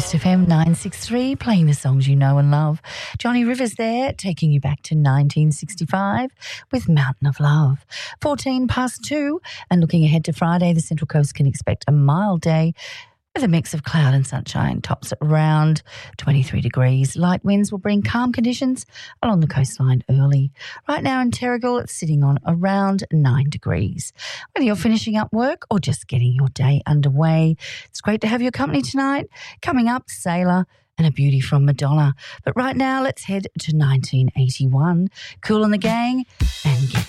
Coast FM 963, playing the songs you know and love. Johnny Rivers there, taking you back to 1965 with Mountain of Love. 14 past 2, and looking ahead to Friday, the Central Coast can expect a mild day with a mix of cloud and sunshine. Tops at around 23 degrees. Light winds will bring calm conditions along the coastline early. Right now in Terrigal, it's sitting on around 9 degrees. Whether you're finishing up work or just getting your day underway, it's great to have your company tonight. Coming up, Sailor and a beauty from Madonna. But right now, let's head to 1981. Kool and the Gang and Get